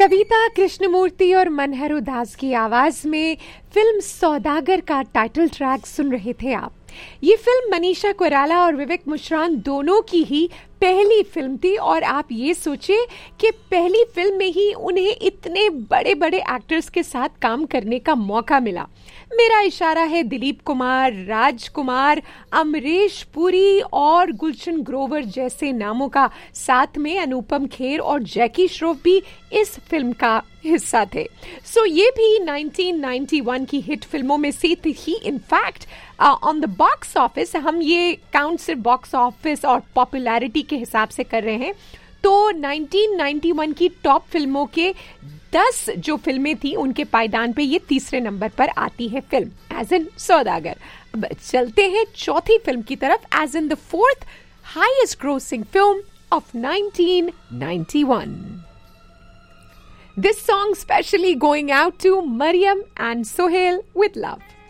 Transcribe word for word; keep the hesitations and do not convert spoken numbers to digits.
कविता कृष्णमूर्ति और मनहर उदास की आवाज में फिल्म सौदागर का टाइटल ट्रैक सुन रहे थे आप। ये फिल्म मनीषा कोइराला और विवेक मुश्रान दोनों की ही पहली फिल्म थी और आप ये सोचे कि पहली फिल्म में ही उन्हें इतने बड़े बड़े एक्टर्स के साथ काम करने का मौका मिला। मेरा इशारा है दिलीप कुमार, राजकुमार, अमरीश पुरी और गुलशन ग्रोवर जैसे नामों का। साथ में अनुपम खेर और जैकी श्रॉफ भी इस फिल्म का हिस्सा थे। सो so, ये भी नाइनटीन नाइंटी वन की हिट फिल्मों में से थी। In fact on the box office, हम ये काउंट सिर्फ बॉक्स ऑफिस और पॉपुलैरिटी के हिसाब से कर रहे हैं, तो नाइनटीन नाइंटी वन की टॉप फिल्मों के दस जो फिल्में थी उनके पायदान पे ये तीसरे नंबर पर आती है फिल्म एज इन सौदागर। अब चलते हैं चौथी फिल्म की तरफ as in the fourth highest grossing film of nineteen ninety one. This song specially going out to Mariam and Sohail with love.